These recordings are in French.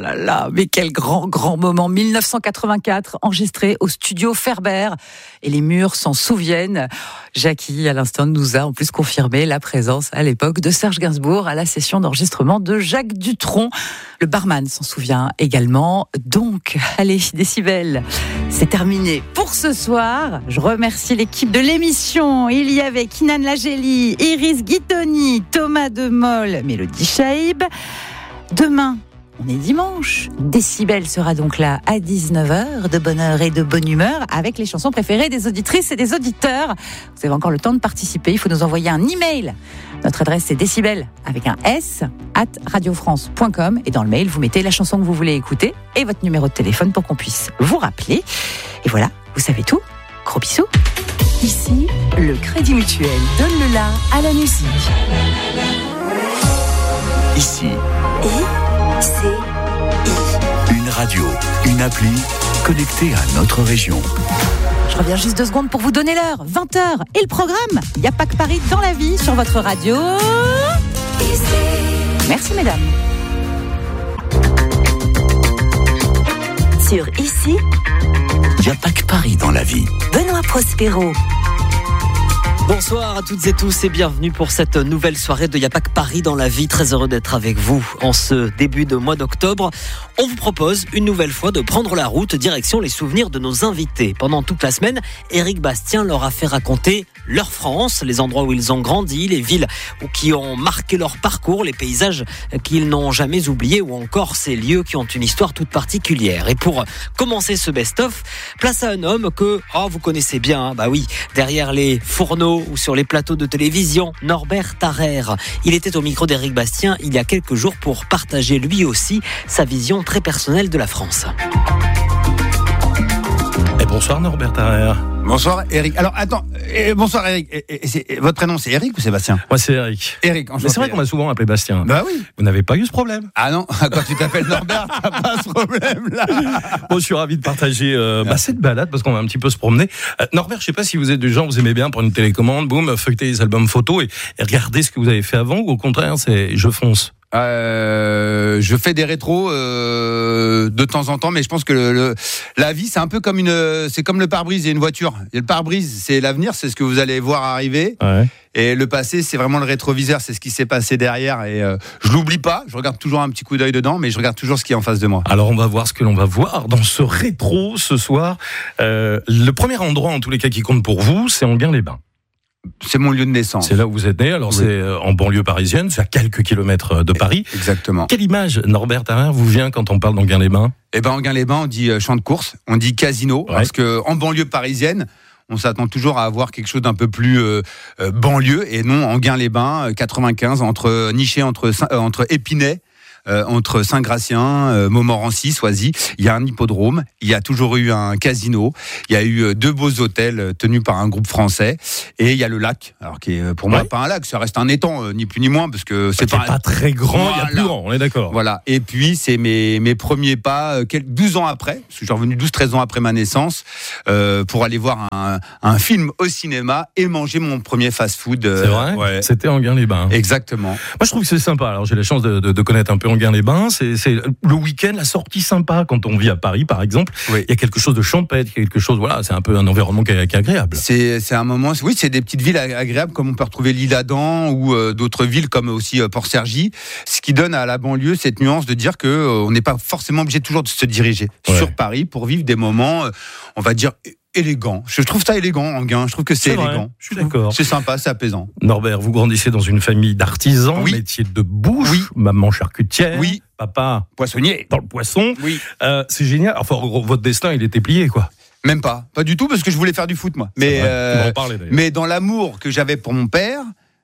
là là, mais quel grand moment. 1984, enregistré au studio Ferber. Et les murs s'en souviennent. Jackie, à l'instant, nous a en plus confirmé la présence à l'époque de Serge Gainsbourg à la session d'enregistrement de Jacques Dutronc. Le barman s'en souvient également. Donc, allez, Décibel, c'est terminé pour ce soir. Je remercie l'équipe de l'émission. Il y avait Kinan Lageli, Iris Guitoni, Thomas Demol, Mélodie Chaïb. Demain, on est dimanche. Décibel sera donc là à 19h, de bonne heure et de bonne humeur, avec les chansons préférées des auditrices et des auditeurs. Vous avez encore le temps de participer. Il faut nous envoyer un email. Notre adresse, c'est décibel avec un S @radiofrance.com. Et dans le mail, vous mettez la chanson que vous voulez écouter et votre numéro de téléphone pour qu'on puisse vous rappeler. Et voilà, vous savez tout. Gros bisous. Ici, le Crédit Mutuel donne le la à la musique. Ici, une radio, une appli connectée à notre région. Je reviens juste 2 secondes pour vous donner l'heure. 20h et le programme. Il n'y a pas que Paris dans la vie sur votre radio. Merci mesdames. Sur Ici, Il n'y a pas que Paris dans la vie. Benoît Prospero. Bonsoir à toutes et tous et bienvenue pour cette nouvelle soirée de Y'a pas que Paris dans la vie. Très heureux d'être avec vous en ce début de mois d'octobre. On vous propose une nouvelle fois de prendre la route direction les souvenirs de nos invités. Pendant toute la semaine, Éric Bastien leur a fait raconter leur France, les endroits où ils ont grandi, les villes qui ont marqué leur parcours, les paysages qu'ils n'ont jamais oubliés ou encore ces lieux qui ont une histoire toute particulière. Et pour commencer ce best-of, place à un homme que vous connaissez bien, bah oui, derrière les fourneaux ou sur les plateaux de télévision, Norbert Tarrer. Il était au micro d'Éric Bastien il y a quelques jours pour partager lui aussi sa vision très personnelle de la France. Et bonsoir Norbert Tarrer. Bonsoir Eric. Alors attends, bonsoir Eric. Votre prénom c'est Eric ou Sébastien ? Moi c'est Eric. Eric, mais c'est vrai qu'on m'a souvent appelé Bastien. Bah oui. Vous n'avez pas eu ce problème ? Ah non, quand tu t'appelles Norbert, t'as pas ce problème là. Bon, je suis ravi de partager cette balade parce qu'on va un petit peu se promener. Norbert, je sais pas si vous êtes du genre, vous aimez bien prendre une télécommande, boum, feuilleter les albums photos et regarder ce que vous avez fait avant, ou au contraire c'est je fonce ? Je fais des rétros de temps en temps, mais je pense que la vie c'est un peu comme c'est comme le pare-brise et une voiture. Et le pare-brise c'est l'avenir, c'est ce que vous allez voir arriver. Ouais. Et le passé c'est vraiment le rétroviseur, c'est ce qui s'est passé derrière. Et je l'oublie pas, je regarde toujours un petit coup d'œil dedans, mais je regarde toujours ce qui est en face de moi. Alors on va voir ce que l'on va voir dans ce rétro ce soir. Le premier endroit en tous les cas qui compte pour vous, c'est Enghien-les-Bains. C'est mon lieu de naissance. C'est là où vous êtes né, alors oui. C'est en banlieue parisienne, c'est à quelques kilomètres de Paris. Exactement. Quelle image, Norbert Tarrer, vous vient quand on parle d'Enghien-les-Bains ? Eh ben, Enghien-les-Bains, on dit champ de course, on dit casino, ouais. Parce qu'en banlieue parisienne, on s'attend toujours à avoir quelque chose d'un peu plus banlieue, et non, Enghien-les-Bains, 95, niché entre Épinay, entre Saint-Gratien, Montmorency, Soisy, il y a un hippodrome, il y a toujours eu un casino, il y a eu 2 beaux hôtels tenus par un groupe français, et il y a le lac, alors qui est pour moi pas un lac, ça reste un étang, ni plus ni moins, parce que c'est pas très grand, voilà. Il y a plus grand, on est d'accord. Voilà, et puis c'est mes premiers pas, 12 ans après, parce que je suis revenu 12-13 ans après ma naissance, pour aller voir un film au cinéma et manger mon premier fast-food. C'est vrai, ouais. C'était Enghien-les-Bains. Exactement. Moi je trouve que c'est sympa, alors j'ai la chance de connaître un peu Enghien-les-Bains, c'est le week-end, la sortie sympa quand on vit à Paris par exemple. Oui. Il y a quelque chose de champêtre, quelque chose, voilà, c'est un peu un environnement qui est agréable. C'est un moment, oui, c'est des petites villes agréables comme on peut retrouver l'Isle-Adam ou d'autres villes comme aussi Port-Cergy, ce qui donne à la banlieue cette nuance de dire que on n'est pas forcément obligé toujours de se diriger sur Paris pour vivre des moments, on va dire élégant. Je trouve ça élégant, Enghien. Je trouve que c'est élégant. Vrai, je suis d'accord. C'est sympa, c'est apaisant. Norbert, vous grandissez dans une famille d'artisans, oui. Métier de bouche, oui. Maman charcutière, oui. Papa poissonnier dans le poisson. Oui. C'est génial. Enfin, votre destin, il était plié, quoi. Même pas du tout, parce que je voulais faire du foot, moi. Mais mais dans l'amour que j'avais pour mon père.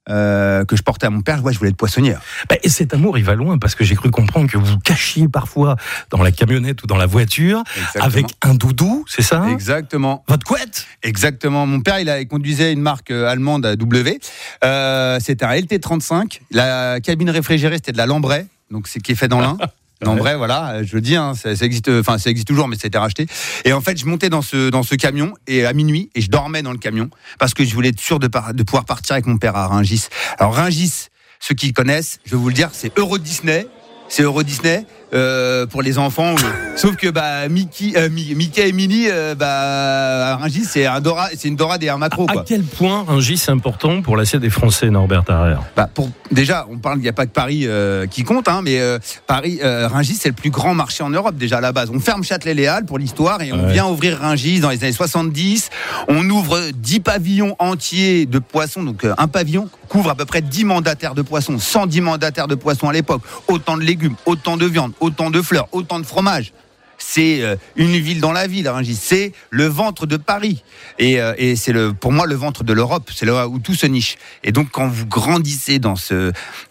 Que je portais à mon père, je voulais être poissonnier. Et cet amour, il va loin, parce que j'ai cru comprendre que vous cachiez parfois dans la camionnette ou dans la voiture. Exactement. Avec un doudou, c'est ça ? Exactement. Votre couette ? Exactement. Mon père, il conduisait une marque allemande à W. C'était un LT35. La cabine réfrigérée, c'était de la Lambray, donc c'est qui est fait dans l'Ain. Lambray, voilà, je le dis, ça existe toujours, mais ça a été racheté. Et en fait, je montais dans ce camion et à minuit, et je dormais dans le camion parce que je voulais être sûr de pouvoir partir avec mon père à Rungis. Alors Rungis, ceux qui connaissent, je vais vous le dire, c'est Euro Disney. c'est Euro Disney. Pour les enfants, sauf que Mickey et Minnie, à Rungis, c'est une dorade et un macro. À quel point Rungis c'est important pour l'assiette des Français, Norbert Tarrer? Déjà, on parle, il n'y a pas que Paris qui compte, mais Paris, Rungis, c'est le plus grand marché en Europe déjà à la base. On ferme Châtelet-Les Halles pour l'histoire et on vient ouvrir Rungis dans les années 70. On ouvre 10 pavillons entiers de poissons, donc un pavillon couvre à peu près 10 mandataires de poissons, 110 mandataires de poissons à l'époque, autant de légumes, autant de viande, autant de fleurs, autant de fromage. C'est une ville dans la ville, Rungis. C'est le ventre de Paris. Et c'est pour moi le ventre de l'Europe. C'est là où tout se niche. Et donc, quand vous grandissez dans cette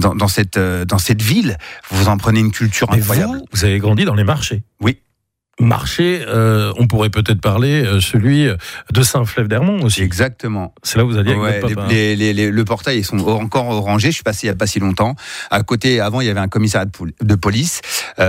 ville, vous en prenez une culture incroyable. Vous avez grandi dans les marchés. Oui. Marché, on pourrait peut-être parler celui de Saint-Flève-d'Hermont aussi. Exactement. C'est là où vous alliez avec votre papa. Le portail, ils sont encore orangés. Je suis passé il n'y a pas si longtemps. À côté, avant, il y avait un commissariat de police.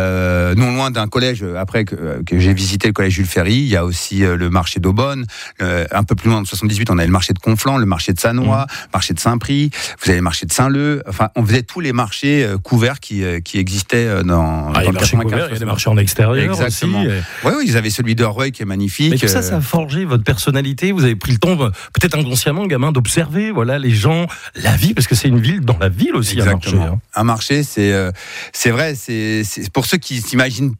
Non loin d'un collège, après que j'ai visité le collège Jules Ferry, il y a aussi le marché d'Aubonne. Un peu plus loin, en 78, on avait le marché de Conflans, le marché de Sannois, le marché de Saint-Prix. Vous avez le marché de Saint-Leu. Enfin, on faisait tous les marchés couverts qui existaient dans le 95. Il y a des marchés en extérieur. Exactement. Aussi. Oui, ils avaient celui d'Oreuil qui est magnifique. Mais tout ça, ça a forgé votre personnalité. Vous avez pris le temps, peut-être inconsciemment, gamin, d'observer, les gens, la vie, parce que c'est une ville dans la ville aussi. Exactement. Un marché, c'est vrai, c'est pour ceux qui s'imaginent,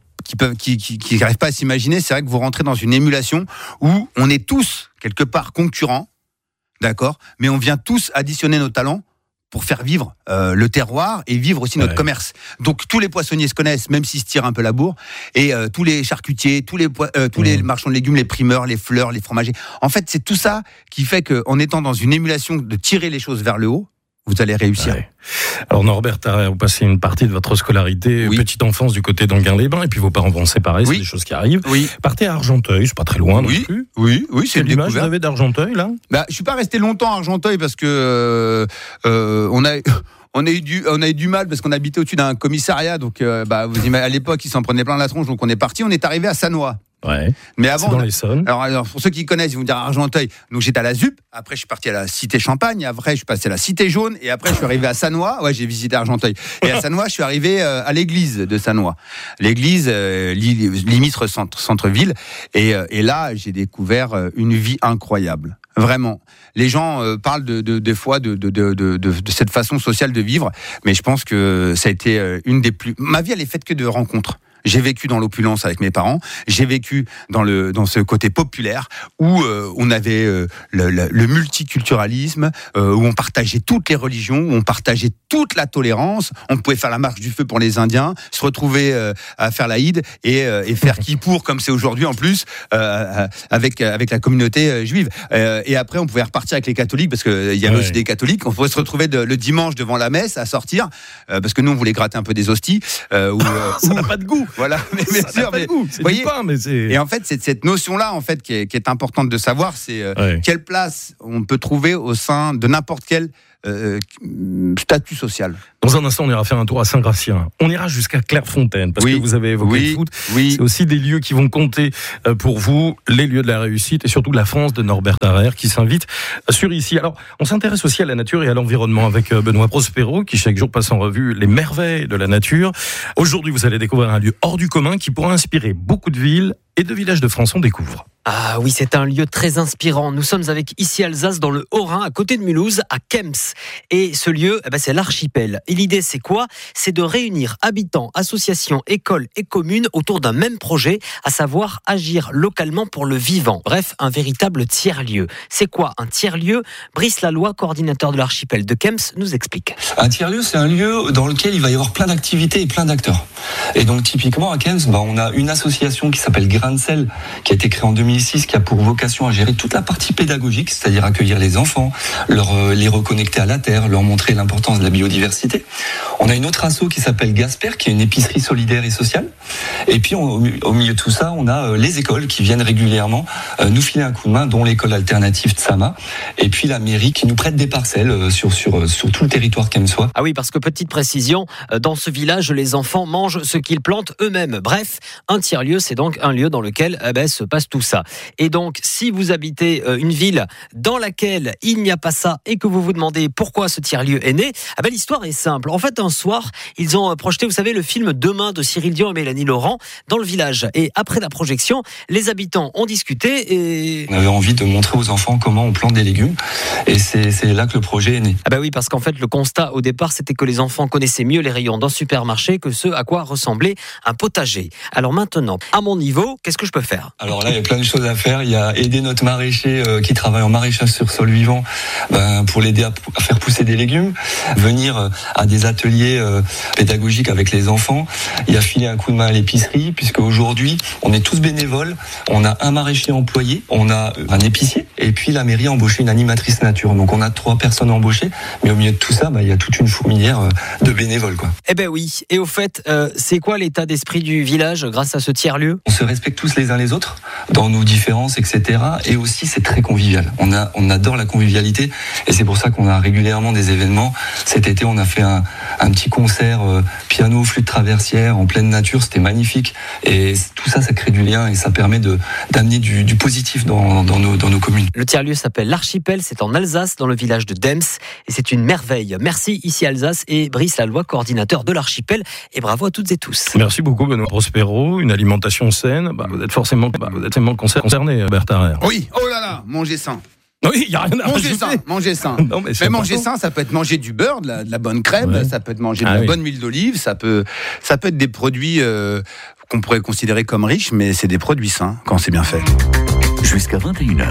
qui n'arrivent pas à s'imaginer, c'est vrai que vous rentrez dans une émulation où on est tous quelque part concurrents, d'accord, mais on vient tous additionner nos talents pour faire vivre le terroir et vivre aussi notre commerce. Donc tous les poissonniers se connaissent, même s'ils se tirent un peu la bourre, et tous les charcutiers, tous les marchands de légumes, les primeurs, les fleurs, les fromagers. En fait, c'est tout ça qui fait qu'en étant dans une émulation de tirer les choses vers le haut, vous allez réussir. Ouais. Alors Norbert Tarrer, vous passez une partie de votre scolarité, petite enfance du côté d'Enghien-les-Bains, et puis vos parents vont se séparer, c'est des choses qui arrivent. Oui. Partez à Argenteuil, c'est pas très loin non plus. Oui, c'est une image vous avez d'Argenteuil là? Je suis pas resté longtemps à Argenteuil parce que on a eu du mal parce qu'on habitait au-dessus d'un commissariat, donc vous imaginez, à l'époque ils s'en prenaient plein la tronche, donc on est parti, on est arrivé à Sannois. Ouais. Mais avant, c'est dans l'Essonne. Alors, pour ceux qui connaissent, ils vont dire Argenteuil. Donc, j'étais à la ZUP. Après, je suis parti à la Cité Champagne. Après, je suis passé à la Cité Jaune. Et après, je suis arrivé à Sannois. Ouais, j'ai visité Argenteuil. Et à Sannois, je suis arrivé à l'église de Sannois. L'église, limite centre-ville. Et là, j'ai découvert une vie incroyable. Vraiment. Les gens parlent des fois de cette façon sociale de vivre. Mais je pense que ça a été une des plus... Ma vie, elle est faite que de rencontres. J'ai vécu dans l'opulence avec mes parents. J'ai vécu dans ce côté populaire où on avait le multiculturalisme, où on partageait toutes les religions, où on partageait toute la tolérance. On pouvait faire la marche du feu pour les Indiens, se retrouver à faire l'Aïd et faire Kippour comme c'est aujourd'hui en plus avec la communauté juive. Et après, on pouvait repartir avec les catholiques parce qu'il y avait aussi des catholiques. On pouvait se retrouver le dimanche devant la messe à sortir parce que nous on voulait gratter un peu des hosties. Ça n'a pas de goût. Voilà, mais bien sûr, mais c'est voyez, du pain, mais c'est... Et en fait, c'est cette notion-là, en fait, qui est importante de savoir, c'est quelle place on peut trouver au sein de n'importe quel statut social. Dans un instant, on ira faire un tour à Saint-Gratien. On ira jusqu'à Clairefontaine, parce que vous avez évoqué le foot. C'est aussi des lieux qui vont compter pour vous, les lieux de la réussite et surtout de la France de Norbert Tarrer qui s'invite sur ici. Alors, on s'intéresse aussi à la nature et à l'environnement avec Benoît Prospero, qui chaque jour passe en revue les merveilles de la nature. Aujourd'hui, vous allez découvrir un lieu hors du commun qui pourra inspirer beaucoup de villes et de villages de France. On découvre. Ah oui, c'est un lieu très inspirant. Nous sommes avec ici Alsace, dans le Haut-Rhin, à côté de Mulhouse, à Kems. Et ce lieu, c'est l'archipel. Et l'idée, c'est quoi? C'est de réunir habitants, associations, écoles et communes autour d'un même projet, à savoir agir localement pour le vivant. Bref, un véritable tiers-lieu. C'est quoi un tiers-lieu? Brice Laloy, coordinateur de l'archipel de Kems, nous explique. Un tiers-lieu, c'est un lieu dans lequel il va y avoir plein d'activités et plein d'acteurs. Et donc, typiquement, à Kems, on a une association qui s'appelle Grain de Sel, qui a été créée en 2006, qui a pour vocation à gérer toute la partie pédagogique, c'est-à-dire accueillir les enfants, les reconnecter à la terre, leur montrer l'importance de la biodiversité. On a une autre asso qui s'appelle Gasper, qui est une épicerie solidaire et sociale. Et puis, au milieu de tout ça, on a les écoles qui viennent régulièrement nous filer un coup de main, dont l'école alternative Tsama, et puis la mairie qui nous prête des parcelles sur tout le territoire kemsois. Ah oui, parce que petite précision, dans ce village, les enfants mangent ce qu'ils plantent eux-mêmes. Bref, un tiers-lieu, c'est donc un lieu dans dans lequel se passe tout ça. Et donc, si vous habitez une ville dans laquelle il n'y a pas ça et que vous vous demandez pourquoi ce tiers-lieu est né, l'histoire est simple. En fait, un soir, ils ont projeté, vous savez, le film Demain de Cyril Dion et Mélanie Laurent dans le village. Et après la projection, les habitants ont discuté et... On avait envie de montrer aux enfants comment on plante des légumes et c'est là que le projet est né. Oui, parce qu'en fait, le constat au départ, c'était que les enfants connaissaient mieux les rayons d'un supermarché que ce à quoi ressemblait un potager. Alors maintenant, à mon niveau, qu'est-ce que je peux faire ? Alors là, il y a plein de choses à faire. Il y a aider notre maraîcher qui travaille en maraîchage sur sol vivant pour l'aider à faire pousser des légumes, venir à des ateliers pédagogiques avec les enfants. Il y a filer un coup de main à l'épicerie, puisque aujourd'hui, on est tous bénévoles. On a un maraîcher employé, on a un épicier, et puis la mairie a embauché une animatrice nature. Donc on a 3 personnes embauchées, mais au milieu de tout ça, il y a toute une fourmilière de bénévoles, quoi. Oui. Et au fait, c'est quoi l'état d'esprit du village grâce à ce tiers-lieu ? On se respecte tous les uns les autres dans nos différences, etc. Et aussi, c'est très convivial. On adore la convivialité, et c'est pour ça qu'on a régulièrement des événements. Cet été, on a fait un petit concert piano, flûte traversière en pleine nature. C'était magnifique. Et tout ça, ça crée du lien et ça permet d'amener du positif dans nos communes. Le tiers-lieu s'appelle l'Archipel. C'est en Alsace, dans le village de Dems. Et c'est une merveille. Merci ici Alsace et Brice Laloy, coordinateur de l'Archipel. Et bravo à toutes et tous. Merci beaucoup Benoît Prospero. Une alimentation saine. Vous êtes forcément concerné, Bertharer. Oui, oh là là, manger sain. Oui, il n'y a rien à manger sain. Non, mais manger sain, ça peut être manger du beurre, de la bonne crème, ça peut être manger de la bonne huile d'olive, ça peut être des produits qu'on pourrait considérer comme riches, mais c'est des produits sains quand c'est bien fait. Jusqu'à 21h.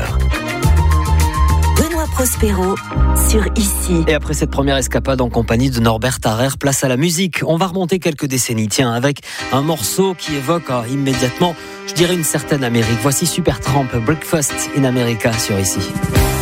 Benoît Prospero sur Ici. Et après cette première escapade en compagnie de Norbert Tarrer, place à la musique. On va remonter quelques décennies, avec un morceau qui évoque immédiatement, je dirais, une certaine Amérique. Voici Supertramp, Breakfast in America sur Ici.